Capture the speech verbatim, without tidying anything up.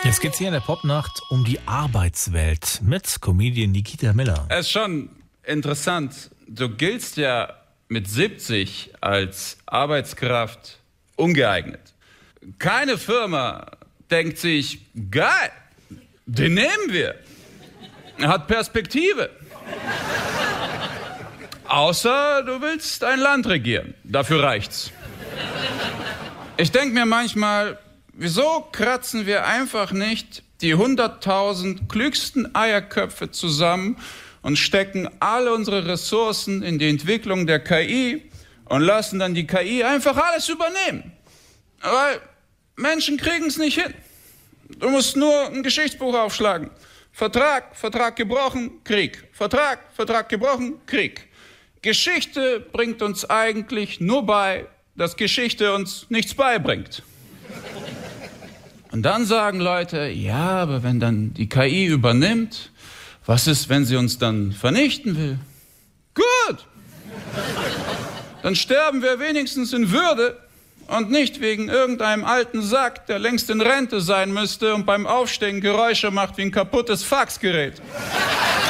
Jetzt geht's hier in der Popnacht um die Arbeitswelt mit Comedian Nikita Miller. Es ist schon interessant. Du giltst ja mit siebzig als Arbeitskraft ungeeignet. Keine Firma denkt sich, geil, den nehmen wir. Er hat Perspektive. Außer du willst ein Land regieren. Dafür reicht's. Ich denke mir manchmal, wieso kratzen wir einfach nicht die hunderttausend klügsten Eierköpfe zusammen und stecken alle unsere Ressourcen in die Entwicklung der K I und lassen dann die K I einfach alles übernehmen? Weil Menschen kriegen es nicht hin. Du musst nur ein Geschichtsbuch aufschlagen. Vertrag, Vertrag gebrochen, Krieg. Vertrag, Vertrag gebrochen, Krieg. Geschichte bringt uns eigentlich nur bei, dass Geschichte uns nichts beibringt. Und dann sagen Leute, ja, aber wenn dann die K I übernimmt, was ist, wenn sie uns dann vernichten will? Gut! Dann sterben wir wenigstens in Würde und nicht wegen irgendeinem alten Sack, der längst in Rente sein müsste und beim Aufstehen Geräusche macht wie ein kaputtes Faxgerät.